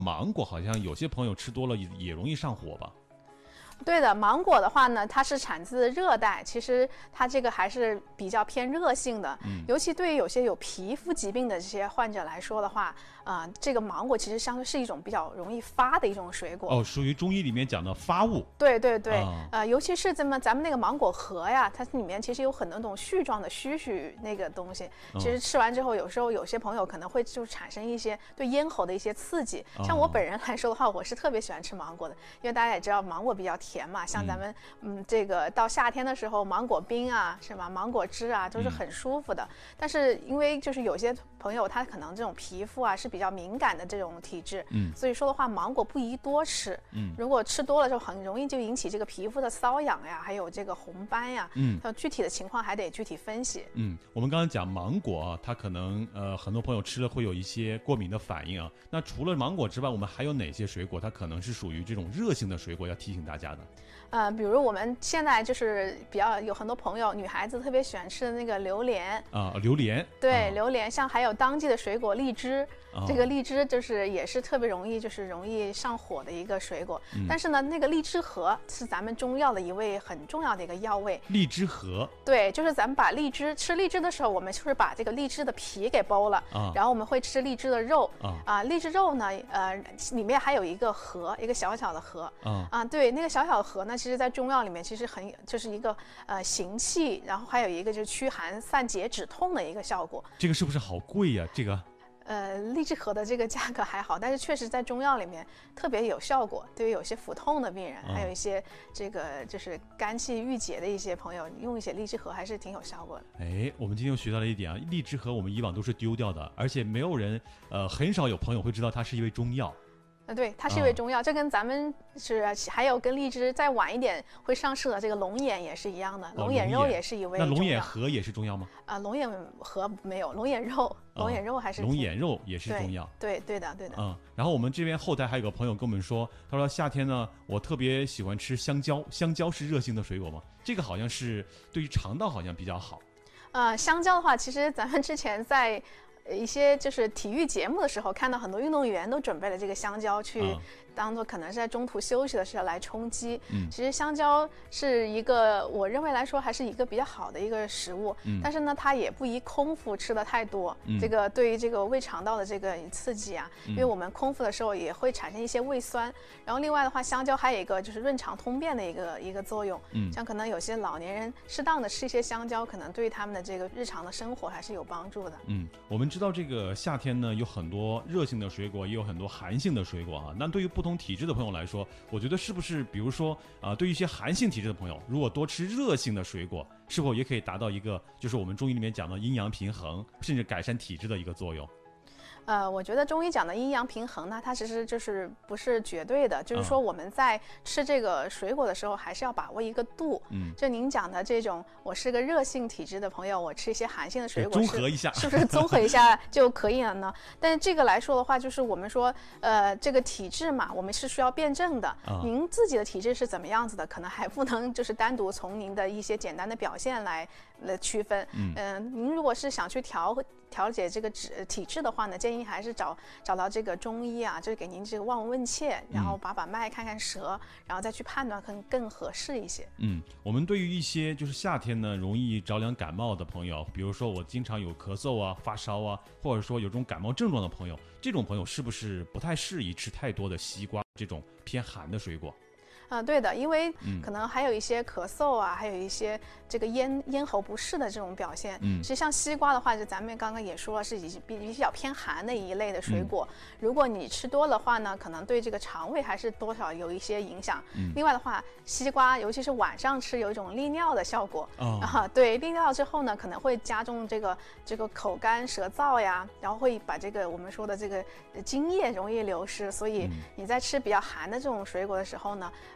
芒果好像有些朋友吃多了也容易上火吧？ 对的，芒果的话呢，它是产自热带，其实它这个还是比较偏热性的，尤其对于有些有皮肤疾病的这些患者来说的话，这个芒果其实相对是一种比较容易发的一种水果。 哦，属于中医里面讲的发物。 对对对，尤其是咱们那个芒果核呀，它里面其实有很多种絮状的须那个东西，其实吃完之后，有时候有些朋友可能会就产生一些对咽喉的一些刺激。像我本人来说的话，我是特别喜欢吃芒果的，因为大家也知道芒果比较甜嘛，像咱们这个到夏天的时候，芒果冰啊，是吧？芒果汁啊，都是很舒服的。但是因为就是有些朋友他可能这种皮肤啊是比较敏感的这种体质，所以说的话，芒果不宜多吃。如果吃多了之后，很容易就引起这个皮肤的瘙痒呀，还有这个红斑呀。具体的情况还得具体分析。 我们刚刚讲芒果啊，它可能很多朋友吃了会有一些过敏的反应啊。那除了芒果之外，我们还有哪些水果它可能是属于这种热性的水果？要提醒大家的。 比如我们现在就是比较有很多朋友，女孩子特别喜欢吃的那个榴莲啊，榴莲， 对，榴莲，像还有当季的水果荔枝，这个荔枝就是也是特别容易上火的一个水果。但是呢，那个荔枝核是咱们中药的一味很重要的一个药味。 荔枝核， 对，就是咱们把吃荔枝的时候，我们就是把这个荔枝的皮给剥了，然后我们会吃荔枝的肉荔枝肉呢，里面还有一个核，一个小小的核对，那个小小的核呢。其实，在中药里面，其实就是一个行气，然后还有一个就是驱寒散结止痛的一个效果。 这个是不是好贵呀？这个荔枝核的这个价格还好，但是确实在中药里面特别有效果。对于有些腹痛的病人，还有一些这个就是肝气郁结的一些朋友，用一些荔枝核还是挺有效果的。 哎，我们今天又学到了一点啊，荔枝核我们以往都是丢掉的，而且没有人很少有朋友会知道它是一味中药。 对，它是一味中药，这跟咱们还有跟荔枝再晚一点会上市的这个龙眼也是一样的，龙眼肉也是一味中药。 那龙眼核也是中药吗？ 龙眼核没有，龙眼肉还是龙眼肉也是中药。 对的。 然后我们这边后台还有个朋友跟我们说，他说夏天呢，我特别喜欢吃香蕉，香蕉是热性的水果吗？这个好像是对于肠道好像比较好。 香蕉的话，其实咱们之前在一些就是体育节目的时候，看到很多运动员都准备了这个香蕉去当做可能是在中途休息的时候来充饥。其实香蕉是一个我认为来说还是一个比较好的一个食物，但是呢，它也不宜空腹吃的太多，这个对于这个胃肠道的这个刺激啊，因为我们空腹的时候也会产生一些胃酸。然后另外的话，香蕉还有一个就是润肠通便的一个作用。像可能有些老年人适当的吃一些香蕉，可能对于他们的这个日常的生活还是有帮助的。 我们知道这个夏天呢有很多热性的水果，也有很多寒性的水果啊。那对于不同体质的朋友来说，我觉得是不是比如说对于一些寒性体质的朋友，如果多吃热性的水果，是否也可以达到一个就是我们中医里面讲的阴阳平衡，甚至改善体质的一个作用？ 我觉得中医讲的阴阳平衡呢，它其实就是不是绝对的，就是说我们在吃这个水果的时候，还是要把握一个度。就您讲的这种，我是个热性体质的朋友，我吃一些寒性的水果， 综合一下， 是不是综合一下就可以了呢？但是这个来说的话，就是我们说，这个体质嘛，我们是需要辩证的。您自己的体质是怎么样子的，可能还不能就是单独从您的一些简单的表现来区分。您如果是想去调节这个体质的话呢，建议还是找到这个中医啊，就是给您这个望闻问切，然后把脉看看舌，然后再去判断更合适一些。 我们对于一些就是夏天呢容易着凉感冒的朋友，比如说我经常有咳嗽啊、发烧啊，或者说有这种感冒症状的朋友，这种朋友是不是不太适宜吃太多的西瓜这种偏寒的水果？ 对的，因为可能还有一些咳嗽啊，还有一些这个咽喉不适的这种表现。其实像西瓜的话，就咱们刚刚也说了，是比较偏寒的一类的水果。如果你吃多的话呢，可能对这个肠胃还是多少有一些影响。另外的话，西瓜尤其是晚上吃，有一种利尿的效果。对，利尿之后呢，可能会加重这个口干舌燥呀，然后会把这个我们说的这个津液容易流失。所以你在吃比较寒的这种水果的时候呢，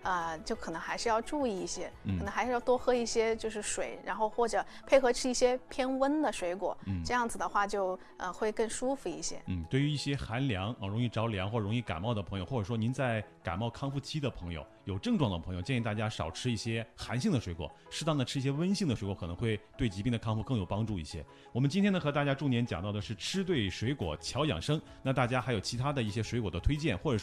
就可能还是要注意一些，可能还是要多喝一些就是水，然后或者配合吃一些偏温的水果，这样子的话就会更舒服一些。 对于一些寒凉容易着凉或容易感冒的朋友，或者说您在感冒康复期的朋友，有症状的朋友，建议大家少吃一些寒性的水果，适当的吃一些温性的水果，可能会对疾病的康复更有帮助一些。我们今天呢和大家重点讲到的是吃对水果巧养生，那大家还有其他的一些水果的推荐，或者